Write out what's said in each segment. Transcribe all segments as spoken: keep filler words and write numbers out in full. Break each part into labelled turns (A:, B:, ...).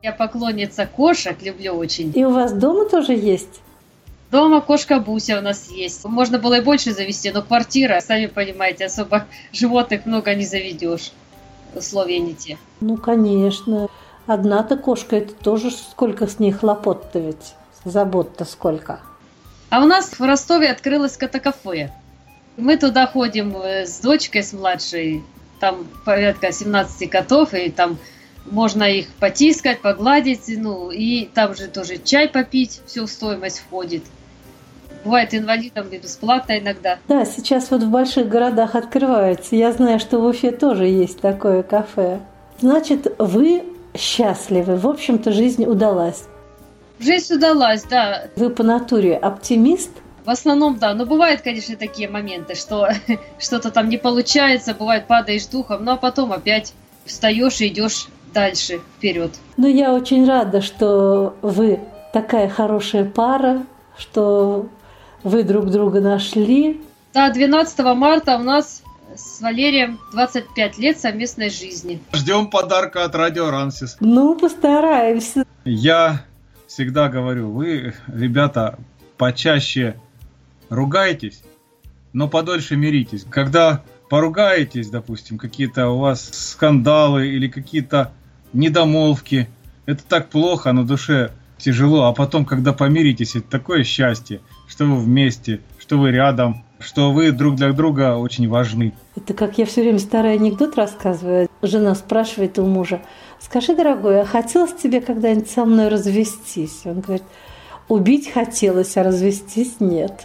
A: Я поклонница кошек, люблю очень.
B: И у вас дома тоже есть?
A: Дома кошка Буся у нас есть. Можно было и больше завести, но квартира, сами понимаете, особо животных много не заведешь. Условия не те.
B: Ну, конечно. Одна-то кошка, это тоже сколько с ней хлопот-то ведь. Забот-то сколько.
A: А у нас в Ростове открылось кота-кафе. Мы туда ходим с дочкой, с младшей. Там порядка семнадцать котов, и там можно их потискать, погладить. Ну, и там же тоже чай попить, все в стоимость входит. Бывает инвалидам бесплатно иногда.
B: Да, сейчас вот в больших городах открывается. Я знаю, что в Уфе тоже есть такое кафе. Значит, вы счастливы. В общем-то, жизнь удалась.
A: Жизнь удалась, да.
B: Вы по натуре оптимист?
A: В основном, да. Но бывают, конечно, такие моменты, что что-то там не получается, бывает, падаешь духом, ну а потом опять встаешь и идешь дальше, вперед.
B: Ну, я очень рада, что вы такая хорошая пара, что вы друг друга нашли.
A: Да, двенадцатого марта у нас с Валерием двадцать пять лет совместной жизни.
C: Ждем подарка от Радио Рансис.
B: Ну, постараемся.
C: Я всегда говорю, вы, ребята, почаще ругайтесь, но подольше миритесь. Когда поругаетесь, допустим, какие-то у вас скандалы или какие-то недомолвки, это так плохо, на душе тяжело, а потом, когда помиритесь, это такое счастье, что вы вместе, что вы рядом, что вы друг для друга очень важны.
B: Это как я все время старый анекдот рассказываю. Жена спрашивает у мужа: скажи, дорогой, а хотелось тебе когда-нибудь со мной развестись? Он говорит: убить хотелось, а развестись нет.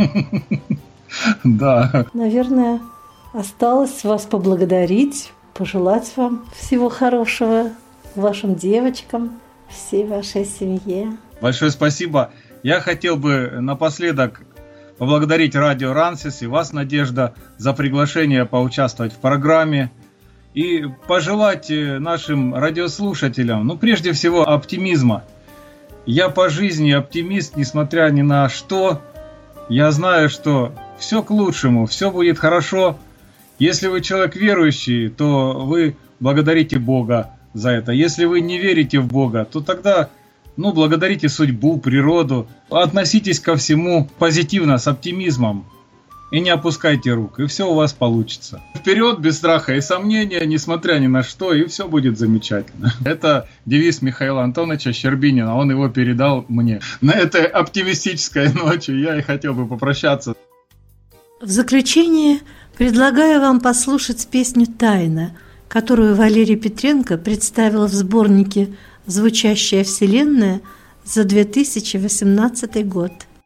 C: Да.
B: Наверное, осталось вас поблагодарить, пожелать вам всего хорошего, вашим девочкам, всей вашей семье.
C: Большое спасибо. Я хотел бы напоследок поблагодарить Радио Рансис и вас, Надежда, за приглашение поучаствовать в программе и пожелать нашим радиослушателям, ну, прежде всего, оптимизма. Я по жизни оптимист, несмотря ни на что. Я знаю, что все к лучшему, все будет хорошо. Если вы человек верующий, то вы благодарите Бога за это. Если вы не верите в Бога, то тогда, ну, благодарите судьбу, природу. Относитесь ко всему позитивно, с оптимизмом. И не опускайте рук, и все у вас получится. Вперед, без страха и сомнения, несмотря ни на что, и все будет замечательно. Это девиз Михаила Антоновича Щербинина, он его передал мне. На этой оптимистической ночи я и хотел бы попрощаться.
B: В заключение предлагаю вам послушать песню «Тайна», которую Валерий Петренко представил в сборнике «Звучащая вселенная» за две тысячи восемнадцатый год.